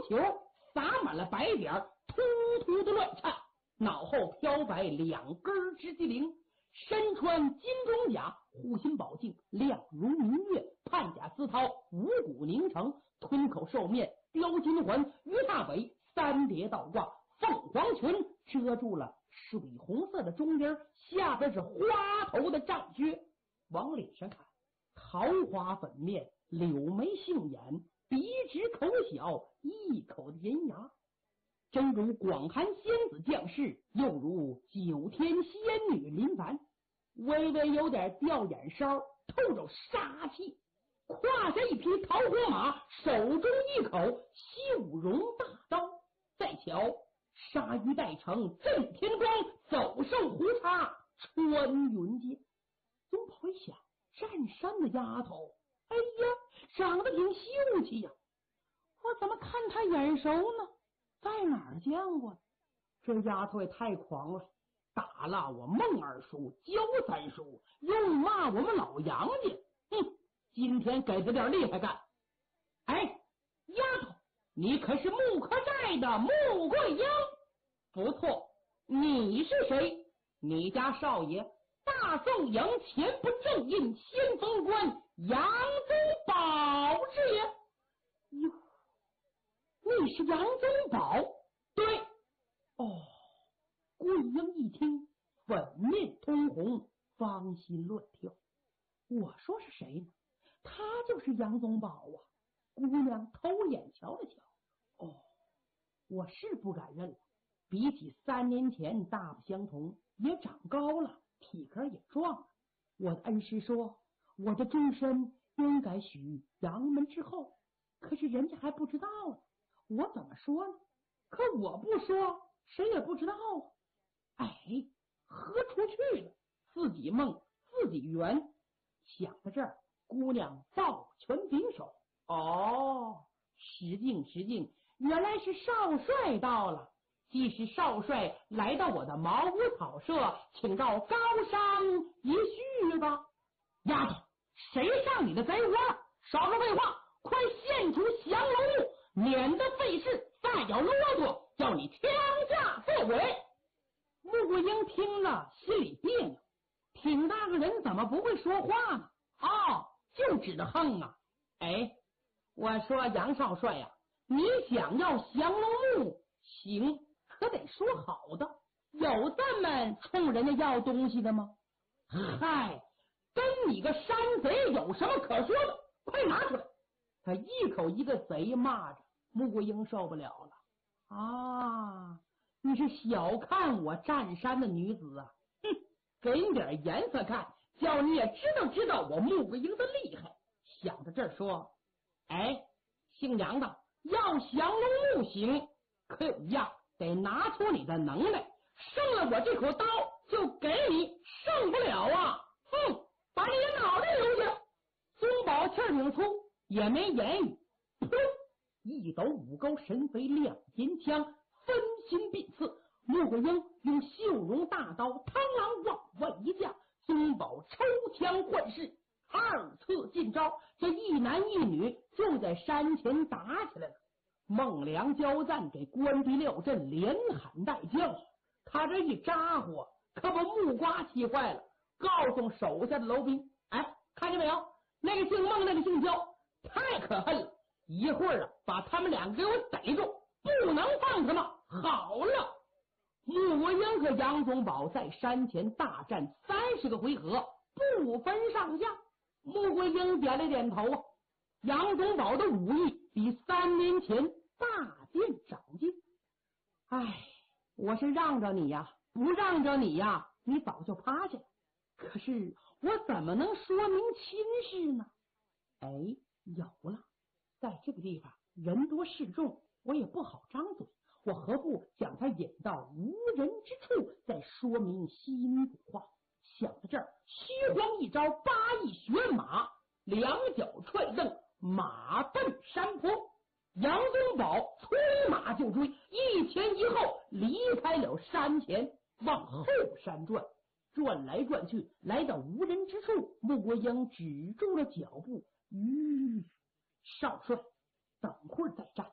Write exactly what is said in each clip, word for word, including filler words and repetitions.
球洒满了白点，突突的乱颤，脑后飘摆两根直击翎，身穿金装甲，护心宝镜亮如明月，判甲丝绦五谷凝成，吞口兽面雕金环，鱼大尾三叠倒挂，凤凰裙遮住了水红色的中间，下边是花头的帐靴。往脸上看，桃花粉面，柳眉杏眼，鼻直口小，一口的银牙，真如广寒仙子降世，又如九天仙女临凡，微微有点吊眼梢，透着杀气。胯下一匹桃花马，手中一口绣绒大刀，再瞧鲨鱼带成震天光，走兽胡叉穿云间。宗宝一想，占山的丫头，哎呀，长得挺秀气呀，我怎么看她眼熟呢？在哪儿见过？这丫头也太狂了，打了我孟二叔、焦三叔，又骂我们老杨家。哼，今天给他点厉害干。哎，丫头，你可是木科寨的穆桂英？不错，你是谁？你家少爷大宋营前不正印先锋官杨宗保之也。哟，你是杨宗保？对。哦，桂英一听，粉面通红，芳心乱跳。我说是谁呢？他就是杨宗保啊！姑娘偷眼瞧了瞧，哦，我是不敢认了。比起三年前大不相同，也长高了，体格也壮了。我的恩师说，我的终身应该许杨门之后，可是人家还不知道呢。我怎么说呢？可我不说，谁也不知道啊。哎，喝出去了，自己梦自己圆。想到这儿，姑娘抱拳拱手。哦，失敬失敬，原来是少帅到了。既是少帅来到我的茅屋草舍，请到高山一叙吧。丫头，谁上你的贼窝？少说废话，快献出降龙木，免得费事，再有啰嗦，叫你枪下做鬼。穆桂英听了心里别扭，挺大个人怎么不会说话呢？哦，就知道横啊。哎，我说杨少帅呀、啊，你想要降龙木行，可得说好的，有这么冲人家要东西的吗？嗨，跟你个山贼有什么可说的？快拿出来！他一口一个贼骂着。穆桂英受不了了啊！你是小看我占山的女子啊！哼，给你点颜色看，叫你也知道知道我穆桂英的厉害。想到这儿说，哎，姓杨的要降龙木行，可有一样，得拿出你的能耐，胜了我这口刀就给你，胜不了啊！哼，把你的脑袋留下！宗保气儿挺粗，也没言语，噗，一抖五钩神飞亮尖枪，分心并刺。穆桂英用绣绒大刀螳螂往外一架，宗保抽枪换势，二次进招。这一男一女就在山前打起来了。孟良、焦赞给关帝廖震连喊带叫，他这一咋呼，可把木瓜气坏了，告诉手下的楼兵，哎，看见没有？那个姓孟，那个姓焦，太可恨了！一会儿啊，把他们两个给我逮住，不能放他们。好了，穆桂英和杨宗保在山前大战三十个回合，不分上下。穆桂英点了点头啊，杨宗保的武艺比三年前大见长进。哎，我是让着你呀，不让着你呀，你早就趴下了。可是我怎么能说明亲事呢？哎，有了，在这个地方人多势众，我也不好张嘴，我何不将他引到无人之处，再说明心里话。想到这儿，虚晃一招八翼旋马，两脚踹蹬，马奔山坡。杨宗保催马就追，一前一后离开了山前，往后山转，转来转去，来到无人之处，穆桂英止住了脚步。吁，少帅，等会儿再战，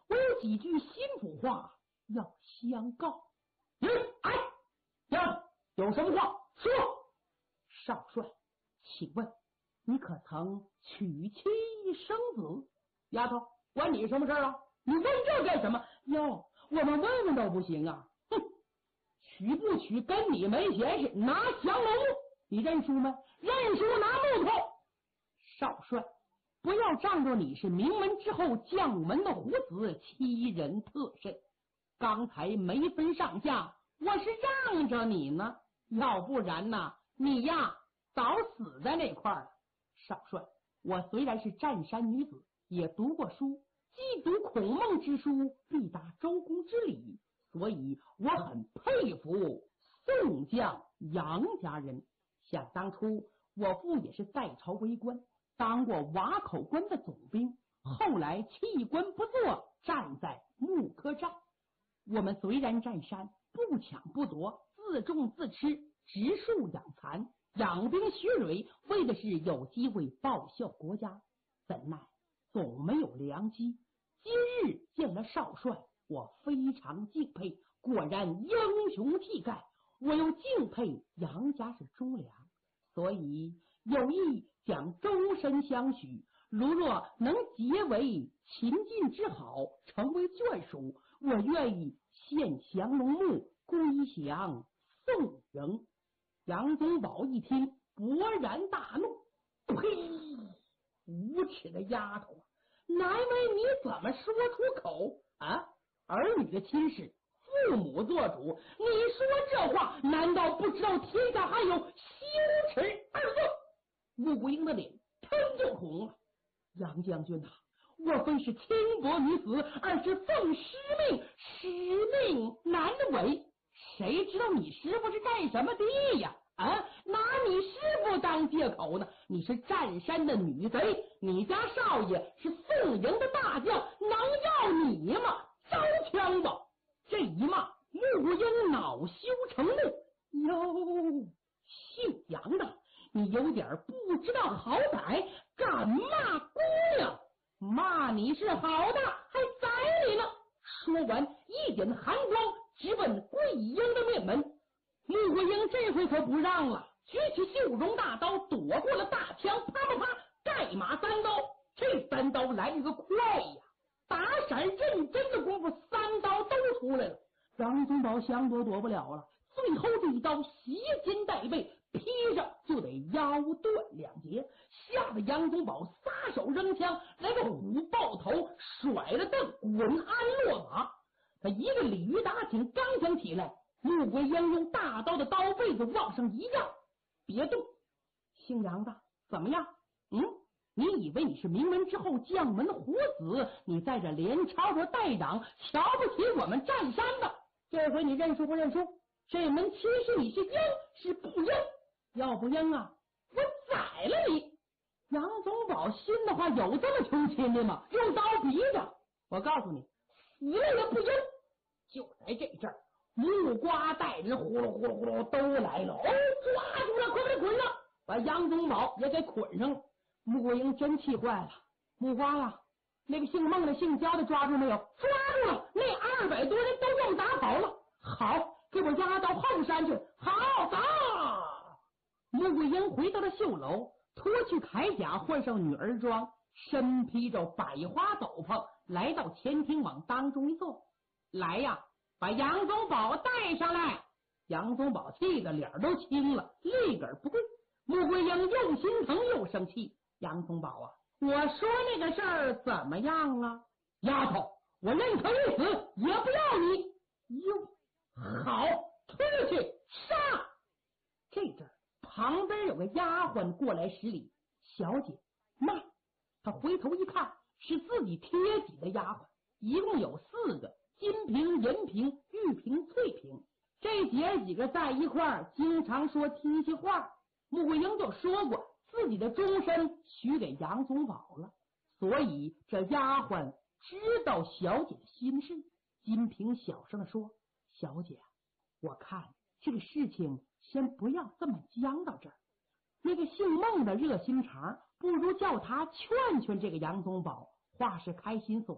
我有几句心腹话要相告。嗯，哎，呀，有什么话说？少帅，请问你可曾娶妻生子？丫头，关你什么事啊？你问这干什么？哟，我们问问都不行啊！哼，娶不娶跟你没闲事。拿降龙木，你认输没？认输，拿木头。少帅，不要仗着你是名门之后将门的虎子欺人特甚。刚才没分上下，我是让着你呢，要不然呐，你呀早死在那块儿了。少帅，我虽然是占山女子，也读过书，既读孔孟之书，必达周公之礼，所以我很佩服宋将杨家人。想当初我父也是在朝为官，当过瓦口关的总兵，后来弃官不做，站在木科帐。我们虽然占山，不抢不夺，自种自吃，植树养蚕，养兵蓄锐，为的是有机会报效国家。怎奈总没有良机，今日见了少帅，我非常敬佩，果然英雄气概。我又敬佩杨家是忠良，所以有意将终身相许。如若能结为秦晋之好，成为眷属，我愿意献降龙木，归降宋营。杨宗保一听，勃然大怒：呸！无耻的丫头，难为你怎么说出口啊？儿女的亲事，父母做主，你说这话，难道不知道天下还有羞耻二字？穆桂英的脸腾就红了。杨将军呐、啊，我非是轻薄女子，而是奉师命，使命难违。谁知道你师傅是干什么的呀？啊，拿你师傅当借口呢？你是占山的女贼，你家少爷是宋营的大将，能要你吗？招枪吧！这一骂，穆桂英恼羞成怒。哟，姓杨的，你有点不知道好歹，敢骂姑娘？骂你是好的，还宰你呢！说完，一点寒光直奔桂英的面门。穆桂英这回可不让了，举起绣绒大刀，躲过了大枪，啪啪啪，盖马三刀。这三刀来了个快呀！打闪认真的功夫，三刀都出来了。杨宗保想躲躲不了了，最后这一刀袭肩带背，劈着就得腰断两截，吓得杨宗保撒手扔枪，来个虎抱头，甩了凳，滚鞍落马。他一个鲤鱼打挺，刚想起来，穆桂英用大刀的刀背子往上一让：别动！姓杨的，怎么样？嗯？你以为你是名门之后将门的虎子，你在这连朝着带长，瞧不起我们占山的？这回你认输不认输？这门亲事你是应是不应？要不应啊，我宰了你！杨宗保心的话，有这么穷亲的吗？用刀逼着，我告诉你，死了也不应。就在这阵儿，木瓜带人呼噜呼噜呼噜都来了，哦，抓住了，快快捆上，把杨宗保也给捆上了。穆桂英真气坏了，木瓜呀，那个姓孟的、姓焦的抓住没有？抓住了，那二百多人都这么打跑了。好，给我押到后山去。好，走。穆桂英回到了绣楼，脱去铠甲，换上女儿装，身披着百花斗篷，来到前厅往当中一坐。来呀，把杨宗保带上来。杨宗保气得脸都青了，立个不跪。穆桂英又心疼又生气。杨宗保啊，我说那个事儿怎么样啊？丫头，我认可于死，也不要你。哟，好，出去杀！这阵儿旁边有个丫鬟过来施礼，小姐慢。他回头一看，是自己贴己的丫鬟，一共有四个：金瓶、银瓶、玉瓶、翠瓶。这姐几个在一块儿，经常说贴心话。穆桂英就说过，自己的终身许给杨宗保了，所以这丫鬟知道小姐的心事。金瓶小声的说：小姐，我看这个事情先不要这么僵到这儿。那个姓孟的热心肠，不如叫他劝劝这个杨宗保。话是开心所呀，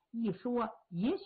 一说也许